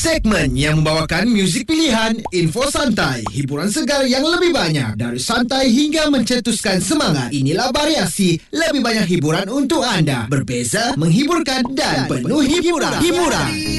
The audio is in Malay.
Segmen yang membawakan muzik pilihan, info santai, hiburan segar yang lebih banyak, dari santai hingga mencetuskan semangat. Inilah Variasi, lebih banyak hiburan untuk anda. Berbeza, menghiburkan dan penuh hiburan.